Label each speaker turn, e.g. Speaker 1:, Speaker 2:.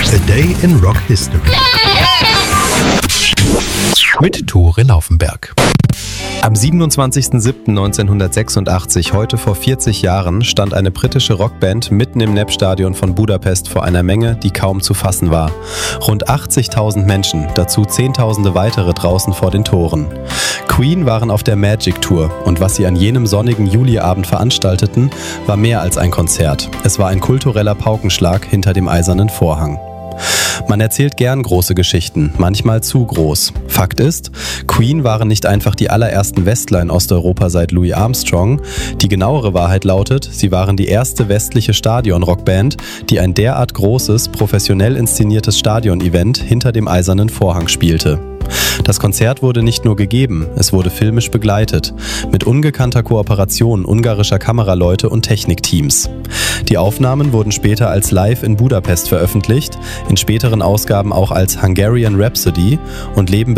Speaker 1: A Day in Rock History mit Tore Laufenberg. Am 27.07.1986, heute vor 40 Jahren, stand eine britische Rockband mitten im Népstadion von Budapest vor einer Menge, die kaum zu fassen war. Rund 80.000 Menschen, dazu Zehntausende weitere draußen vor den Toren. Queen waren auf der Magic Tour und was sie an jenem sonnigen Juliabend veranstalteten, war mehr als ein Konzert. Es war ein kultureller Paukenschlag hinter dem eisernen Vorhang. Man erzählt gern große Geschichten, manchmal zu groß. Fakt ist, Queen waren nicht einfach die allerersten Westler in Osteuropa seit Louis Armstrong. Die genauere Wahrheit lautet, sie waren die erste westliche Stadion-Rockband, die ein derart großes, professionell inszeniertes Stadion-Event hinter dem eisernen Vorhang spielte. Das Konzert wurde nicht nur gegeben, es wurde filmisch begleitet, mit ungekannter Kooperation ungarischer Kameraleute und Technikteams. Die Aufnahmen wurden später als Live in Budapest veröffentlicht, in späteren Ausgaben auch als Hungarian Rhapsody und leben